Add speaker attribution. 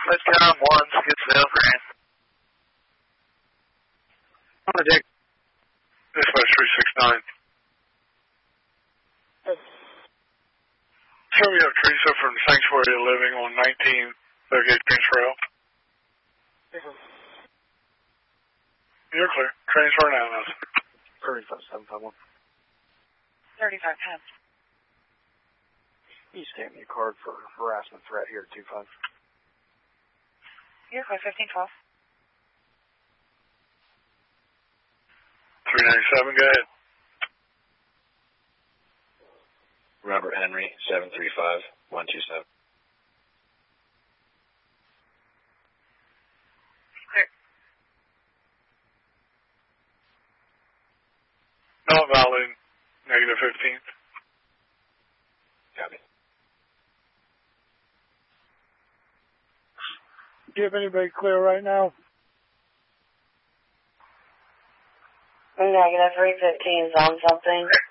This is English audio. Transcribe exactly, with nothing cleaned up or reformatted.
Speaker 1: Let's get on one. Good sales, Grant.
Speaker 2: On the deck.
Speaker 3: Dispatch three six nine. Sure, we have Teresa from Sanctuary Living on nineteen, Locate Transfer.
Speaker 2: Mm-hmm.
Speaker 3: You're clear. Transfer now, now.
Speaker 2: thirty-five seven five one.
Speaker 4: thirty-five ten.
Speaker 2: You stamp me a card for harassment threat here at two five.
Speaker 4: You're clear, fifteen twelve.
Speaker 3: three ninety-seven, go ahead.
Speaker 5: Robert Henry, seven three five one two seven.
Speaker 4: Clear.
Speaker 3: Not valid, negative fifteen.
Speaker 5: Copy.
Speaker 3: Do you have anybody clear right now?
Speaker 4: Negative three fifteen is on something.